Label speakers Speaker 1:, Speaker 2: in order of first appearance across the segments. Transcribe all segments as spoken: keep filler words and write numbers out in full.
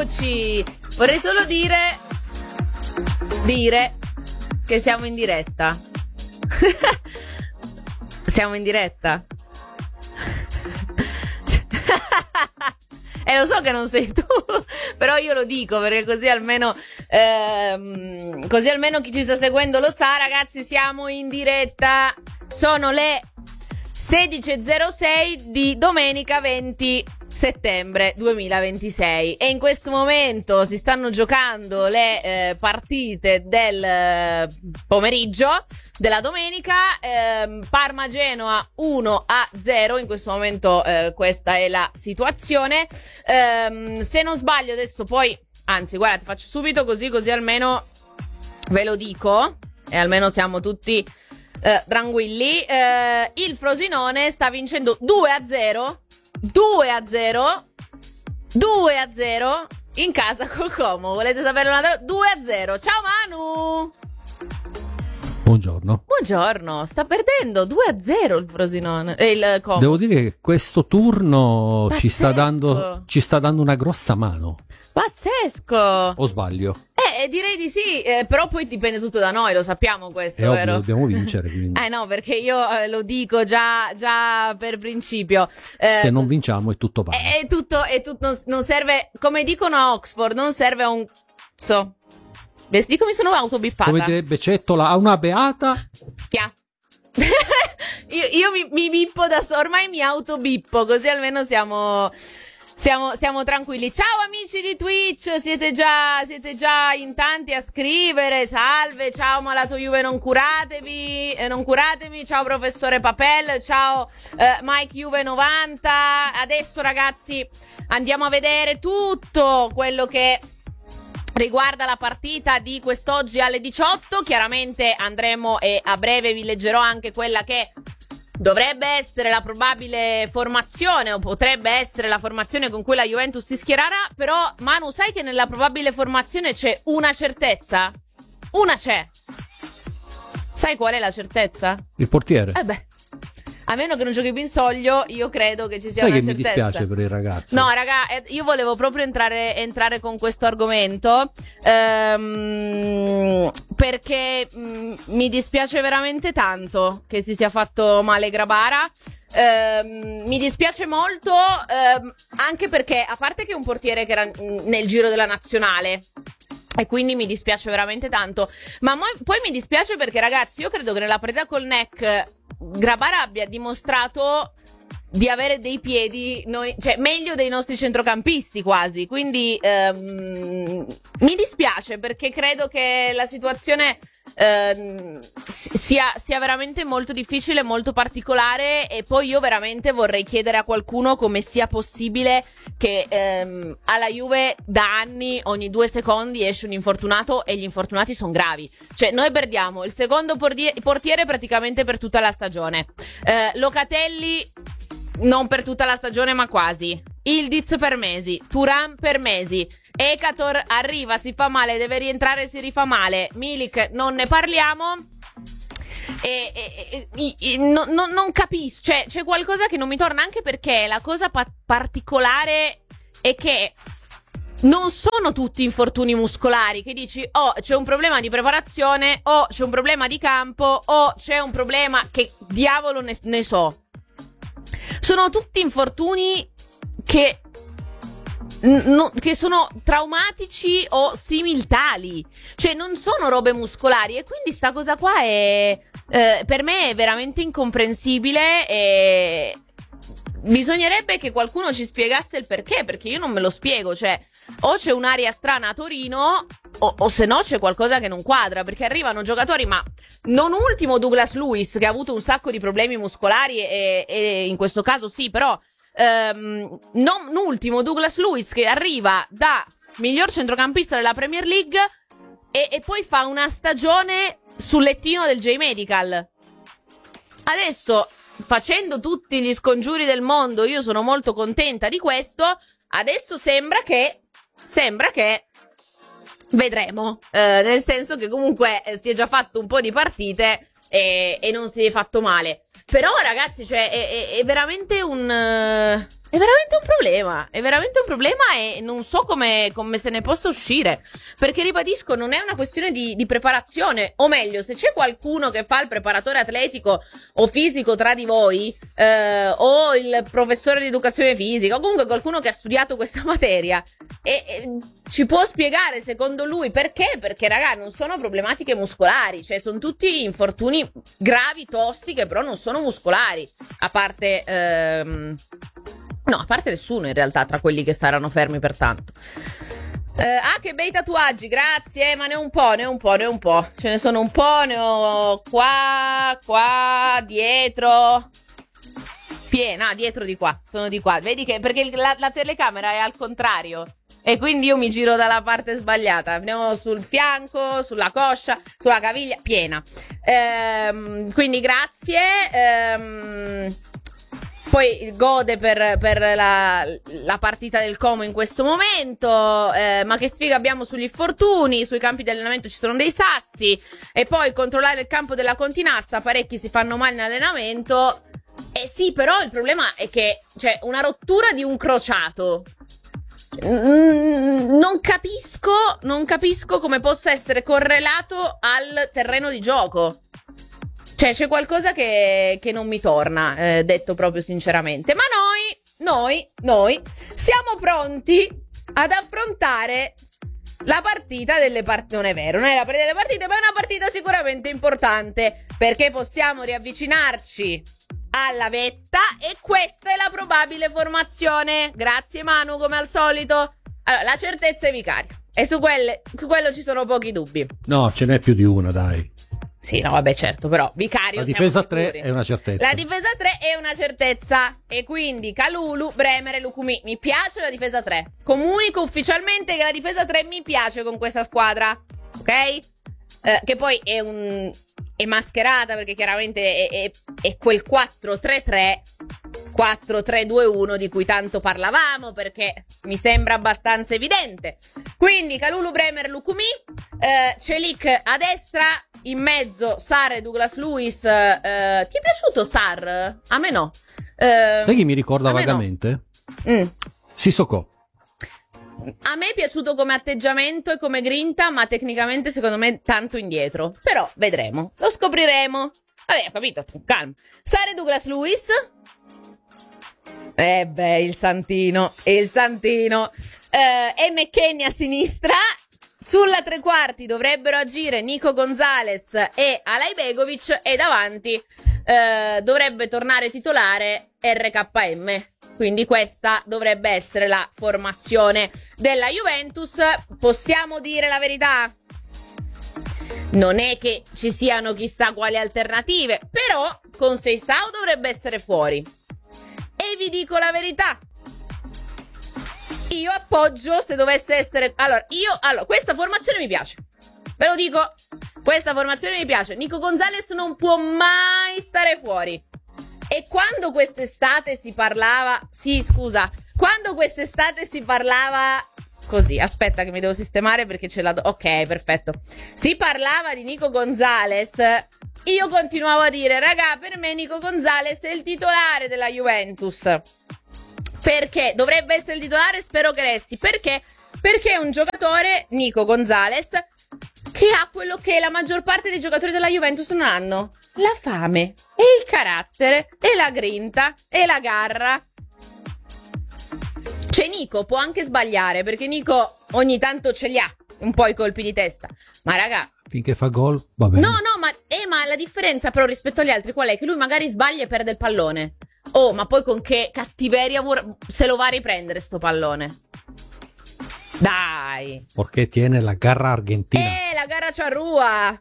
Speaker 1: Eccoci. Vorrei solo dire dire che siamo in diretta. Siamo in diretta. E lo so che non sei tu, però io lo dico perché così almeno ehm, così almeno chi ci sta seguendo lo sa. Ragazzi, siamo in diretta. Sono le sedici e zero sei di domenica venti settembre duemilaventisei e in questo momento si stanno giocando le eh, partite del eh, pomeriggio della domenica. eh, Parma-Genoa uno a zero in questo momento, eh, questa è la situazione. Eh, se non sbaglio adesso poi, anzi guarda, ti faccio subito così così almeno ve lo dico e almeno siamo tutti eh, tranquilli. Eh, il Frosinone sta vincendo due a zero due a zero due a zero in casa col Como. Volete sapere una cosa? due a zero. Ciao Manu.
Speaker 2: Buongiorno.
Speaker 1: Buongiorno. Sta perdendo due a zero il Frosinone e il Como.
Speaker 2: Devo dire che questo turno
Speaker 1: Pazzesco.
Speaker 2: ci sta dando ci sta dando una grossa mano.
Speaker 1: Pazzesco.
Speaker 2: O sbaglio?
Speaker 1: Eh, direi di sì, eh, però poi dipende tutto da noi, lo sappiamo questo,
Speaker 2: È
Speaker 1: vero?
Speaker 2: ovvio, dobbiamo vincere, quindi.
Speaker 1: Eh no, perché io eh, lo dico già, già per principio. Eh,
Speaker 2: Se non vinciamo è tutto pane.
Speaker 1: È, è tutto, è tutto, non, non serve, come dicono a Oxford, non serve a un cazzo. Vedi come sono autobippata?
Speaker 2: Come direbbe Cettola, a una beata.
Speaker 1: Chia. io io mi, mi bippo da solo, ormai mi autobippo, così almeno siamo... Siamo, siamo tranquilli. Ciao amici di Twitch, siete già, siete già in tanti a scrivere. Salve, ciao malato Juve, non curatevi, eh, non curatemi. Ciao professore Papel, ciao eh, Mike Juve novanta. Adesso ragazzi andiamo a vedere tutto quello che riguarda la partita di quest'oggi alle diciotto. Chiaramente andremo e a breve vi leggerò anche quella che dovrebbe essere la probabile formazione o potrebbe essere la formazione con cui la Juventus si schiererà. Però Manu, sai che nella probabile formazione c'è una certezza? Una c'è. Sai qual è la certezza?
Speaker 2: Il portiere.
Speaker 1: Eh beh, a meno che non giochi più in soglio, io credo che ci sia
Speaker 2: Sai
Speaker 1: una
Speaker 2: che
Speaker 1: certezza.
Speaker 2: mi dispiace per il ragazzo.
Speaker 1: No, raga, eh, io volevo proprio entrare, entrare con questo argomento ehm, perché mh, mi dispiace veramente tanto che si sia fatto male Grabara. Ehm, mi dispiace molto ehm, anche perché, a parte che è un portiere che era nel giro della nazionale, e quindi mi dispiace veramente tanto. Ma mo- poi mi dispiace perché, ragazzi, io credo che nella partita col N E C Grabara abbia dimostrato di avere dei piedi, noi, cioè meglio dei nostri centrocampisti quasi. Quindi ehm, mi dispiace perché credo che la situazione ehm, sia, sia veramente molto difficile, molto particolare. E poi io veramente vorrei chiedere a qualcuno come sia possibile che ehm, alla Juve da anni ogni due secondi esce un infortunato e gli infortunati sono gravi. Cioè noi perdiamo il secondo portiere, portiere praticamente per tutta la stagione, eh, Locatelli non per tutta la stagione ma quasi, Ildiz per mesi, Thuram per mesi, Ekator arriva, si fa male, deve rientrare, si rifà male, Milik non ne parliamo. E, e, e, e no, no, non capisco, cioè c'è qualcosa che non mi torna, anche perché la cosa pa- particolare è che non sono tutti infortuni muscolari che dici oh c'è un problema di preparazione, o oh, c'è un problema di campo, o oh, c'è un problema che diavolo ne, ne so. Sono tutti infortuni che No, che sono traumatici o similtali, cioè non sono robe muscolari, e quindi sta cosa qua è eh, per me è veramente incomprensibile, e bisognerebbe che qualcuno ci spiegasse il perché, perché io non me lo spiego. Cioè o c'è un'aria strana a Torino o, o se no c'è qualcosa che non quadra, perché arrivano giocatori, ma non ultimo Douglas Luiz, che ha avuto un sacco di problemi muscolari e, e in questo caso sì, però Um, non ultimo Douglas Luiz, che arriva da miglior centrocampista della Premier League e, e poi fa una stagione sul lettino del J-Medical. Adesso, facendo tutti gli scongiuri del mondo, io sono molto contenta di questo. Adesso sembra che sembra che vedremo, eh, nel senso che comunque eh, si è già fatto un po' di partite e, e non si è fatto male. Però ragazzi, cioè è, è, è veramente un uh, È veramente un problema, è veramente un problema e non so come, come se ne possa uscire, perché ribadisco, non è una questione di, di preparazione, o meglio, se c'è qualcuno che fa il preparatore atletico o fisico tra di voi, eh, o il professore di educazione fisica, o comunque qualcuno che ha studiato questa materia, e, e ci può spiegare secondo lui perché, perché raga non sono problematiche muscolari, cioè sono tutti infortuni gravi, tosti, che però non sono muscolari, a parte... Ehm, No, a parte nessuno in realtà tra quelli che saranno fermi per tanto. Eh, ah, che bei tatuaggi, grazie, ma ne ho un po', ne ho un po', ne ho un po'. Ce ne sono un po', ne ho qua, qua, dietro. Piena, dietro di qua, sono di qua. Vedi che, perché la, la telecamera è al contrario. E quindi io mi giro dalla parte sbagliata. Ne ho sul fianco, sulla coscia, sulla caviglia, piena. Ehm, quindi grazie. Ehm... Poi gode per, per la, la partita del Como in questo momento, eh, ma che sfiga abbiamo sugli infortuni, sui campi di allenamento ci sono dei sassi, e poi controllare il campo della Continassa, parecchi si fanno male in allenamento, eh sì, però il problema è che c'è una rottura di un crociato, mm, non capisco, non capisco come possa essere correlato al terreno di gioco. Cioè, c'è qualcosa che, che non mi torna, eh, detto proprio sinceramente. Ma noi, noi, noi siamo pronti ad affrontare la partita delle partite. Non è vero, non è la partita delle partite, ma è una partita sicuramente importante, perché possiamo riavvicinarci alla vetta e questa è la probabile formazione. Grazie Manu, come al solito. Allora, la certezza è Vicario. E su, quelle, su quello ci sono pochi dubbi.
Speaker 2: No, ce n'è più di una, dai.
Speaker 1: Sì, no, vabbè, certo, però Vicario.
Speaker 2: La difesa tre è una certezza.
Speaker 1: La difesa tre è una certezza. E quindi Kalulu, Bremer e Lukumi. Mi piace la difesa tre. Comunico ufficialmente che la difesa tre mi piace con questa squadra. Ok? Eh, che poi è un... è mascherata, perché chiaramente è, è, è quel quattro tre tre, quattro tre due uno di cui tanto parlavamo, perché mi sembra abbastanza evidente. Quindi Kalulu, Bremer, Lukumi, eh, Celik a destra, in mezzo Sarr e Douglas Lewis. Eh, ti è piaciuto Sarr? A me no. Eh,
Speaker 2: Sai chi mi ricorda vagamente?
Speaker 1: No. Mm.
Speaker 2: Sissoko.
Speaker 1: A me è piaciuto come atteggiamento e come grinta, ma tecnicamente secondo me tanto indietro. Però vedremo, lo scopriremo. Vabbè, ho capito, calma. Sarr e Douglas Lewis. Eh beh, il Santino, il Santino. Eh, e McKennie a sinistra. Sulla tre quarti dovrebbero agire Nico Gonzalez e Alaibegovic, e davanti eh, dovrebbe tornare titolare R K M. Quindi questa dovrebbe essere la formazione della Juventus. Possiamo dire la verità? Non è che ci siano chissà quali alternative, però con Seisao dovrebbe essere fuori. E vi dico la verità. Io appoggio, se dovesse essere... Allora, io... Allora, questa formazione mi piace. Ve lo dico. Questa formazione mi piace. Nico Gonzalez non può mai stare fuori. E quando quest'estate si parlava... Sì, scusa. Quando quest'estate si parlava... Così, aspetta che mi devo sistemare perché ce la do... Ok, perfetto. Si parlava di Nico Gonzalez... Io continuavo a dire, raga, per me Nico Gonzalez è il titolare della Juventus. Perché? Dovrebbe essere il titolare, spero che resti. Perché? Perché è un giocatore, Nico Gonzalez, che ha quello che la maggior parte dei giocatori della Juventus non hanno. La fame, e il carattere, e la grinta, e la garra. Cioè Nico può anche sbagliare, perché Nico ogni tanto ce li ha, un po' i colpi di testa. Ma raga...
Speaker 2: Finché fa gol, va bene.
Speaker 1: No, no, ma, eh, ma la differenza però rispetto agli altri qual è? Che lui magari sbaglia e perde il pallone. Oh, ma poi con che cattiveria se lo va a riprendere sto pallone? Dai.
Speaker 2: Perché tiene la garra argentina.
Speaker 1: Eh, la garra ciarrua.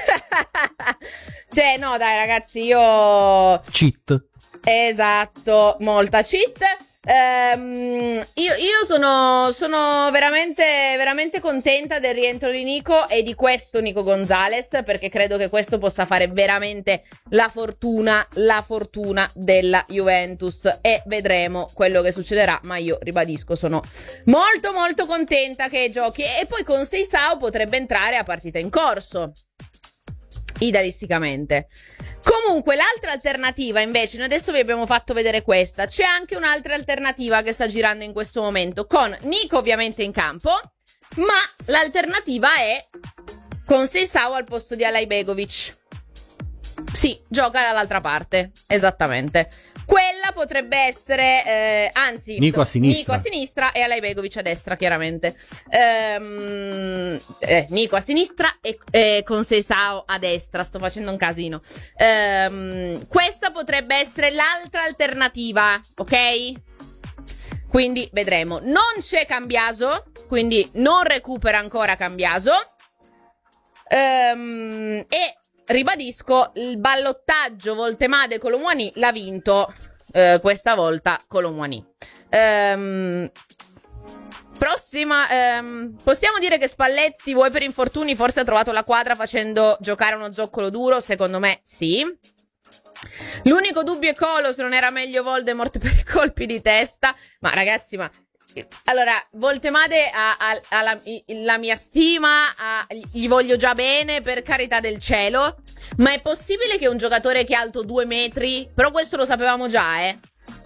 Speaker 1: Cioè, no, dai, ragazzi, io...
Speaker 2: Cheat.
Speaker 1: Esatto, molta cheat. Ehm, io, io sono, sono veramente, veramente contenta del rientro di Nico e di questo Nico Gonzalez, perché credo che questo possa fare veramente la fortuna, la fortuna della Juventus, e vedremo quello che succederà. Ma io ribadisco, sono molto molto contenta che giochi, e poi con Seisao potrebbe entrare a partita in corso. idealisticamente. Comunque l'altra alternativa invece, noi adesso vi abbiamo fatto vedere questa, c'è anche un'altra alternativa che sta girando in questo momento con Nico ovviamente in campo, ma l'alternativa è con Seisao al posto di Alaibegovic. Sì, gioca dall'altra parte, esattamente. Quella potrebbe essere, eh, anzi,
Speaker 2: Nico a sinistra.
Speaker 1: Nico a sinistra e Alaibegovic a destra, chiaramente. Ehm, eh, Nico a sinistra e, e con Seisao a destra. Sto facendo un casino. Ehm, questa potrebbe essere l'altra alternativa, ok? Quindi vedremo. Non c'è Cambiaso, quindi non recupera ancora Cambiaso. Ehm, e ribadisco, il ballottaggio Voltemade Colomwani l'ha vinto eh, questa volta Colomwani. Ehm, prossima, ehm, possiamo dire che Spalletti, vuoi per infortuni, forse ha trovato la quadra facendo giocare uno zoccolo duro? Secondo me sì. L'unico dubbio è Colo, se non era meglio Voldemort per i colpi di testa. Ma ragazzi, ma... Allora, Voltemade ha, ha, ha la, la mia stima, ha, gli voglio già bene, per carità del cielo, ma è possibile che un giocatore che è alto due metri, però questo lo sapevamo già, eh,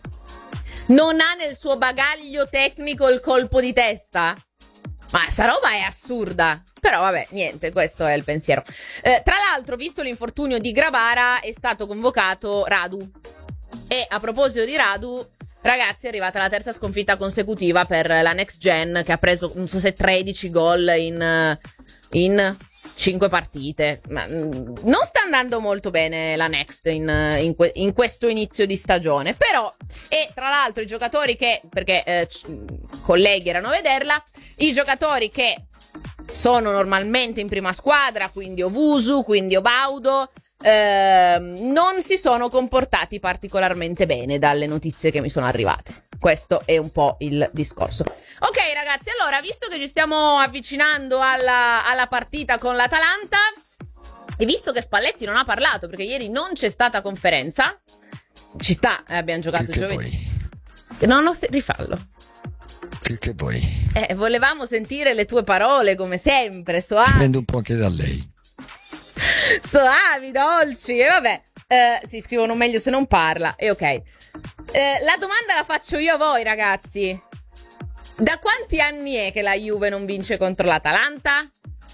Speaker 1: non ha nel suo bagaglio tecnico il colpo di testa? Ma sta roba è assurda. Però vabbè, niente, questo è il pensiero. Eh, tra l'altro, visto l'infortunio di Grabara, è stato convocato Radu. E a proposito di Radu, ragazzi, è arrivata la terza sconfitta consecutiva per la Next Gen, che ha preso, non so se tredici gol in, in cinque partite. Ma non sta andando molto bene la Next in, in, que, in questo inizio di stagione. Però, e tra l'altro i giocatori che, perché eh, colleghi erano a vederla, i giocatori che sono normalmente in prima squadra, quindi Owusu, quindi Obaudo, eh, non si sono comportati particolarmente bene dalle notizie che mi sono arrivate. Questo è un po' il discorso. Ok ragazzi, allora, visto che ci stiamo avvicinando alla, alla partita con l'Atalanta, e visto che Spalletti non ha parlato perché ieri non c'è stata conferenza, ci sta, eh, abbiamo giocato
Speaker 3: che
Speaker 1: giovedì.
Speaker 3: Poi.
Speaker 1: Non ho se- rifallo.
Speaker 3: Che, che poi?
Speaker 1: Eh, volevamo sentire le tue parole, come sempre, soavi.
Speaker 3: Dipende un po' anche da lei.
Speaker 1: Soavi, dolci, e vabbè. Eh, si scrivono meglio se non parla, e ok. Eh, la domanda la faccio io a voi, ragazzi. Da quanti anni è che la Juve non vince contro l'Atalanta?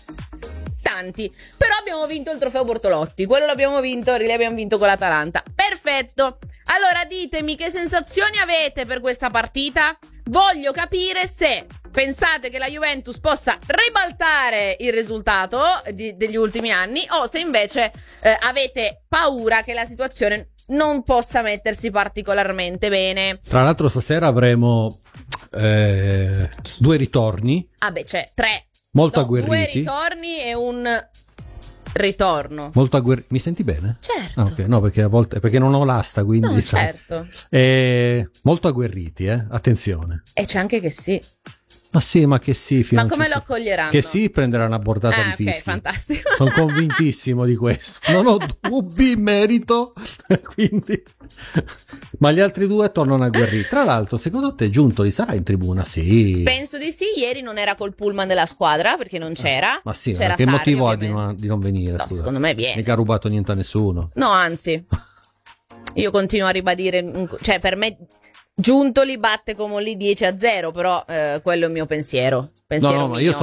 Speaker 1: Tanti. Però abbiamo vinto il trofeo Bortolotti. Quello l'abbiamo vinto, l'abbiamo vinto con l'Atalanta. Perfetto. Allora ditemi che sensazioni avete per questa partita. Voglio capire se pensate che la Juventus possa ribaltare il risultato di, degli ultimi anni, o se invece eh, avete paura che la situazione non possa mettersi particolarmente bene.
Speaker 2: Tra l'altro stasera avremo eh, due ritorni.
Speaker 1: Ah beh, c'è tre.
Speaker 2: Molto
Speaker 1: no,
Speaker 2: agguerriti.
Speaker 1: Due ritorni e un ritorno.
Speaker 2: Molto agguerriti. Mi senti bene?
Speaker 1: Certo.
Speaker 2: Ah, ok, no, perché a volte perché non ho l'asta, quindi
Speaker 1: No,
Speaker 2: sai.
Speaker 1: certo.
Speaker 2: Eh, molto agguerriti, eh? Attenzione.
Speaker 1: E c'è anche che sì.
Speaker 2: Ma sì, ma che sì. Fino
Speaker 1: Ma
Speaker 2: a un
Speaker 1: come
Speaker 2: certo-
Speaker 1: lo accoglieranno?
Speaker 2: Che sì, prenderà una bordata
Speaker 1: Ah,
Speaker 2: di
Speaker 1: ok,
Speaker 2: fischi.
Speaker 1: fantastico.
Speaker 2: Sono convintissimo di questo. Non ho dubbi in merito. Quindi, ma gli altri due tornano agguerriti. Tra l'altro, secondo te Giuntoli sarà in tribuna? Sì.
Speaker 1: Penso di sì. Ieri non era col pullman della squadra perché non c'era.
Speaker 2: Ma sì,
Speaker 1: C'era
Speaker 2: ma che
Speaker 1: Sarri,
Speaker 2: motivo ha di
Speaker 1: ovviamente.
Speaker 2: non, di non venire?
Speaker 1: No,
Speaker 2: scusa?
Speaker 1: secondo me viene.
Speaker 2: Mica ha rubato niente a nessuno.
Speaker 1: No, anzi, io continuo a ribadire, cioè per me Giuntoli batte come lì dieci a zero, però eh, quello è il mio pensiero. Pensiero
Speaker 2: No, no, ma
Speaker 1: mio.
Speaker 2: io